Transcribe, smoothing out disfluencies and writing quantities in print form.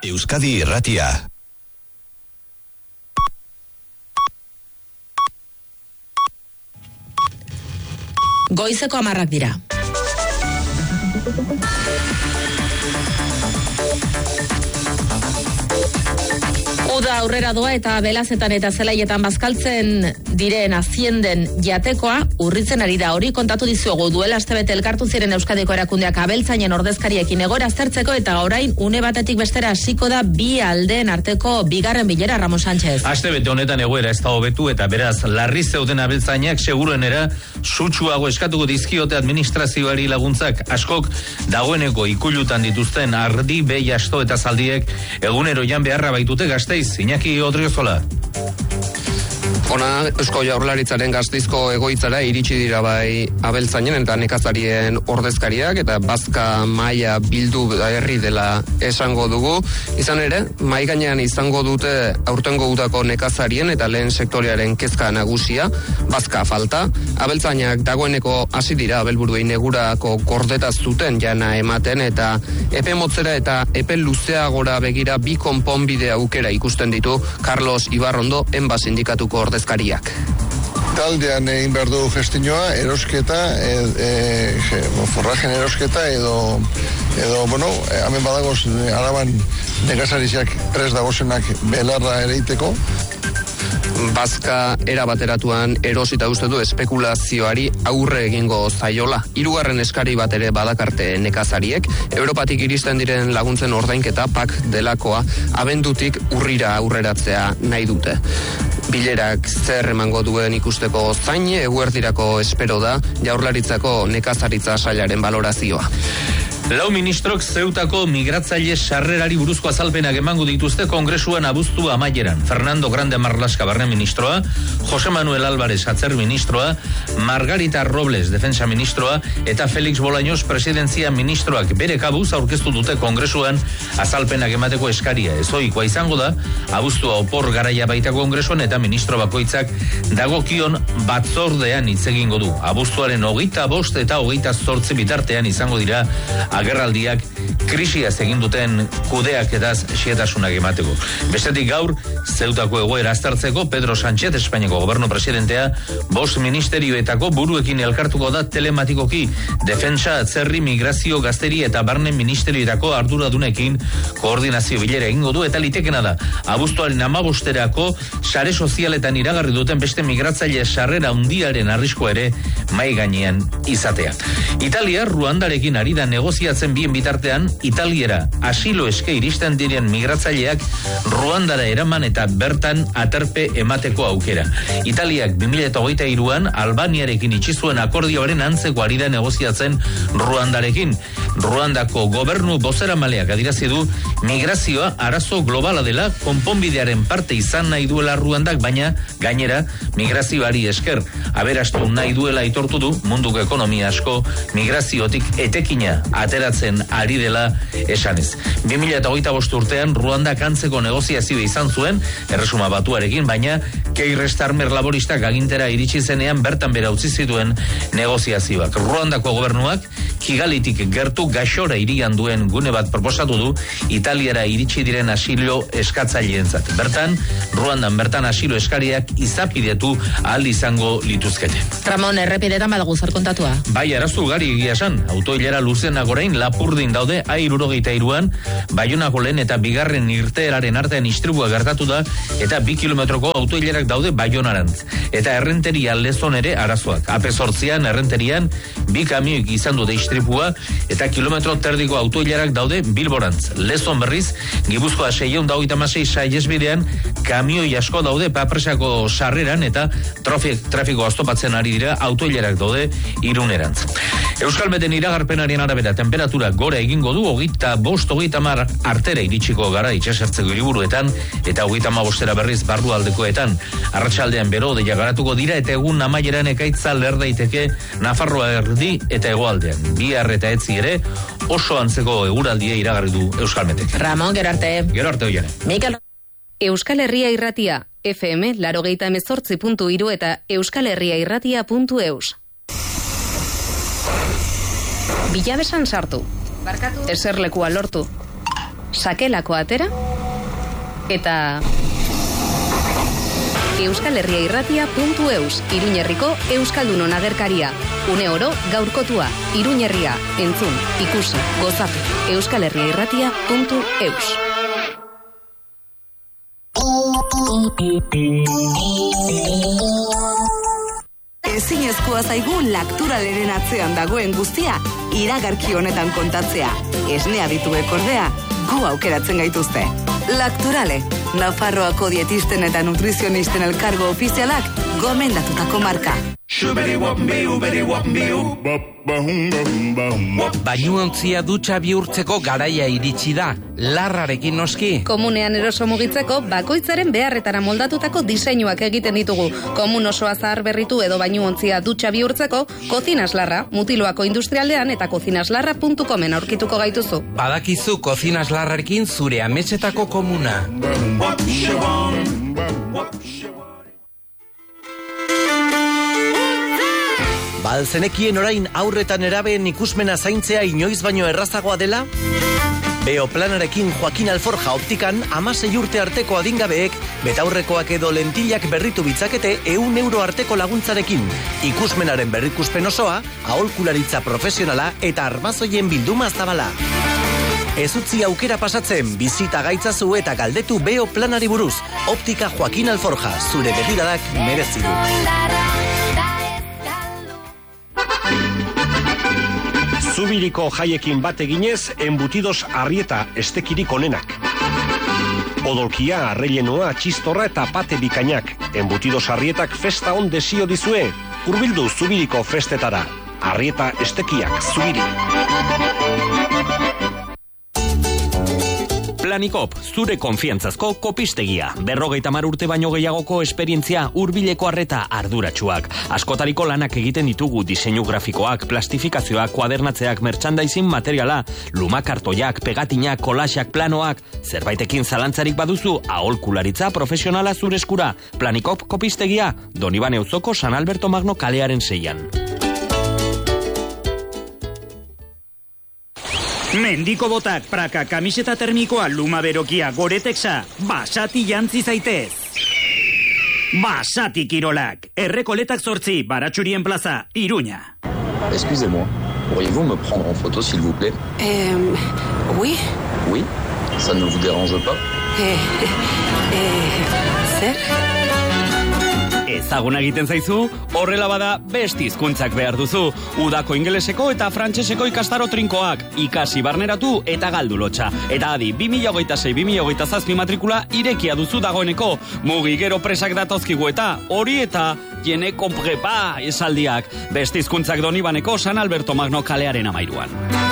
Euskadi Irratia. Goizeko 10 dira. Uda aurrera doa eta belazetan eta zelaietan bazkaltzen diren azienden jatekoa urritzen ari da. Hori kontatu dizuegu duela astebete elkartu ziren Euskadiko erakundeak abeltzainen ordezkariekin egora aztertzeko eta orain une batetik bestera hasiko da bi aldeen arteko bigarren bilera. Ramon Sánchez. Astebete honetan egoera ez da hobetu eta beraz larri zeuden abeltzainak seguruenera sutsuago eskatuko dizkiote administrazioari laguntzak. Askok dagoeneko ikulutan dituzten ardi, behi, asto eta zaldiek egunero jan beharra baitute Gasteiz. Iñaki Odriozola. Ona, Eusko Jaurlaritzaren Gasteizko egoitzara iritsi dira bai abeltzainen eta nekazarien ordezkariak eta bazka maila bildu herri dela esango dugu. Izan ere, mahai gainean izango dute aurtengo udako nekazarien eta lehen sektorearen kezka nagusia, bazka falta. Abeltzainak dagoeneko hasi dira abelburuei negurako gordeta zuten jana ematen eta epe motzera eta epe luzeagora begira bi konponbide aukera ikusten ditu Carlos Ibarrondo enba sindikatuko ordezkariak. Taldean egin behar du gestinoa, erosketa, forrajen erosketa edo hemen badagoz Araban nekazarizak prest dagozenak belarra ereiteko. Bazka era bateratuan erosita uste du espekulazioari aurre egingo zaiola. Hirugarren eskari bat ere badakarte nekazariek, Europatik iristen diren laguntzen ordainketa pak delakoa abendutik urrira aurreratzea nahi dute. Bilerak zer emango duen ikusteko zain, eguerdirako espero da Jaurlaritzako nekazaritza sailaren balorazioa. Lau ministrok Zeutako migratzaile sarrerari buruzko azalpenak emango dituzte Kongresuan abuztu amaieran. Fernando Grande Marlaska barne ministroa, Jose Manuel Álvarez Atzer ministroa, Margarita Robles defensa ministroa eta Felix Bolaños presidentzia ministroak bere kabuz aurkeztu dute Kongresuan azalpenak emateko eskaria. Ezoikoa izango da, abuztua opor garaia baita Kongresuan eta ministro bakoitzak dagokion batzordean hitz egingo du. Abuztuaren 25 eta 28 bitartean izango dira agerraldiak krisiaz egin duten kudeaketaz xietasunak emateko. Bestetik gaur, Zeutako egoera aztertzeko Pedro Sánchez, Espainiako gobernu presidentea, 5 ministerioetako buruekin elkartuko da telematikoki. Defentsa, atzerri, migrazio, gazteri eta barne ministerioetako arduradunekin koordinazio bilera egingo du eta litekena da. Abuztuaren 15erako sare sozialetan iragarri duten beste migratzaile sarrera handiaren arriskoa ere mahai gainean izatea. Italia Ruandarekin ari da negoziatzen bien bitartean, Italiera asilo eske iristen diren migratzaileak Ruandara eraman eta bertan aterpe emateko aukera. Italiak 2023an Albaniarekin itxi zuen akordioaren antzeko ari da negoziatzen Ruandarekin. Ruandako gobernu bozeramaleak adierazi du migrazioa arazo globala dela, konponbidearen parte izan nahi duela Ruandak, baina gainera migrazioari esker aberastu nahi duela aitortu du munduko ekonomia asko migraziotik etekina ateratzen ari dela esanez. 2025 urtean Ruandak antzeko negoziazioa izan zuen Erresuma Batuarekin, baina Keir Starmer laboristak agintera iritsi zenean bertan bera utzi zituen negoziazioak. Ruandako gobernuak Kigalitik gertu Gaxora hirian duen gune bat proposatu du Italiara iritsi diren asilo eskatzaileentzat. Bertan, Ruandan bertan asilo eskariak izapidetu ahal izango lituzkete. Ramon, errepidetan badago zer kontatua? Bai, arazo ugari egia esan. Autoilera luzenak orain Lapurdin daude A73an, Baionako lehen eta bigarren irteeraren artean istribua gertatu da eta 2 kilometroko autoilerak daude Baionarantz. Eta errenteria Lezon ere arazoak. AP8an errenterian 2 kamioik izan dute istripua eta kilometro terdiko autoilerak daude Bilborantz. Lezon berriz, Gipuzkoa 626 saihesbidean kamioi asko daude Papresako sarreran eta trafiko oztopatzen ari dira autoilerak daude Irunerantz. Euskalmeten iragarpenaren arabera temperatura gora egingo du 25-30 artera iritsiko gara itsasertzeko hiriburuetan eta 35 berriz barrualdekoetan. Arratsaldean berodeia garatuko dira eta egun amaieran ekaitza ler daiteke Nafarroa erdi eta hegoaldean. Bihar eta etzi ere oso antzeko eguraldia iragarri du Euskalmetek. Ramon, gero arte. Gero arte hoiane. Mikel. Euskal Herria Irratia, FM 88.3 eta euskalherriairratia.eus. Bilabesan sartu. Barkatu. Eserlekua lortu. sakelako atera, eta euskalherriairratia.eus, Iruñerriko Euskaldunon agerkaria. Une oro gaurkotua, Iruñerria, entzun, ikusi, gozatu, euskalherriairratia.eus. Ezinezkoa zaigu Lacturaleren atzean dagoen guztia iragarki honetan kontatzea. Esnea dituek ordea, gu aukeratzen gaituzte. Lacturale, Nafarroako dietisten eta nutrizionisten elkargo ofizialak gomendatutako marka. Bainuontzia dutxa bihurtzeko garaia iritsi da, larrarekin noski. Komunean eroso mugitzeko bakoitzaren beharretara moldatutako diseinuak egiten ditugu. Komun osoa zahar berritu edo bainuontzia dutxa bihurtzeko, Kozinas Larra, Mutiloako industrialdean eta kozinaslarra.comen aurkituko gaituzu. Badakizu Kozinas Larrarekin zure ametsetako komuna. Balzenekien orain aurretan erabeen ikusmena zaintzea inoiz baino errazagoa dela? Beoplanarekin Joaquin Alforja optikan 16 urte arteko adingabeek betaurrekoak edo lentilak berritu bitzakete 100 euro arteko laguntzarekin. Ikusmenaren berrikuspen osoa, aholkularitza profesionala eta armazoien bilduma zabala. Ez utzi aukera pasatzen, bizita gaitzazu eta galdetu Beoplanari buruz. Optika Joaquin Alforja, zure begiradak merezi du. Zubiriko jaiekin bat eginez, embutidos Arrieta estekirik onenak. Odolkia, arrellenoa, txistorra eta pate bikainak. Embutidos Arrietak festa on desio dizue. Hurbildu Zubiriko festetara. Arrieta estekiak, Zubiri. Planikop, zure konfiantzazko kopistegia. 50 urte baino gehiagoko esperientzia, hurbileko arreta arduratsuak. Askotariko lanak egiten ditugu diseinu grafikoak, plastifikazioak, kuadernatzeak, merchandising materiala, lumakartoiak, pegatinak, kolaxak, planoak. Zerbaitekin zalantzarik baduzu, aholkularitza profesionala zure eskura. Planikop kopistegia, Donibane Auzoko San Alberto Magno kalearen 6an. Mendiko botak, praka, kamiseta termikoa, luma berokia, goretexa, Basati jantzi zaitez. Basati kirolak, Errekoletak 8, Baratxurien plaza, Iruña. Excusez-moi, pourriez-vous me prendre en photo s'il vous plaît? Oui. Oui? Ça ne vous dérange pas? Zer? Ezaguna egiten zaizu, horrela bada beste hizkuntzak behar duzu. Udako ingeleseko eta frantseseko ikastaro trinkoak, ikasi barneratu eta galdu lotxa. Eta adi, 2026-2027 matrikula irekia duzu dagoeneko. Mugi gero presak datozkigu eta hori eta jeneko prepa esaldiak. Beste hizkuntzak Donibaneko San Alberto Magno kalearen 13an.